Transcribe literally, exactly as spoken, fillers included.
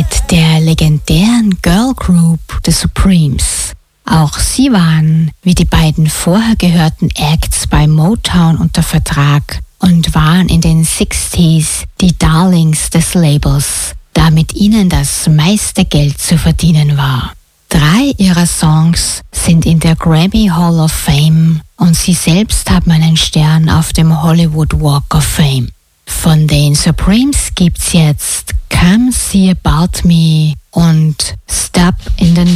mit der legendären Girl Group The Supremes. Auch sie waren, wie die beiden vorher gehörten Acts bei Motown unter Vertrag und waren in den sechziger die Darlings des Labels, da mit ihnen das meiste Geld zu verdienen war. Drei ihrer Songs sind in der Grammy Hall of Fame und sie selbst haben einen Stern auf dem Hollywood Walk of Fame. Von den Supremes gibt's jetzt Come See About Me und Stop in the